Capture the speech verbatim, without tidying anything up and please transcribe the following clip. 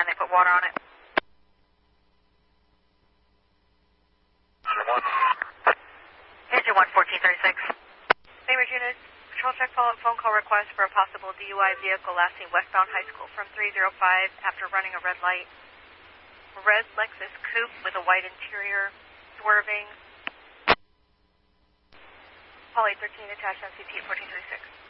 can. They put water on it. Engine one, fourteen thirty-six. Bainbridge unit, patrol check follow-up phone call request for a possible D U I vehicle lasting westbound High School from three oh five after running a red light. Red Lexus coupe with a white interior, swerving. Paul eight thirteen attached on C T at fourteen thirty-six.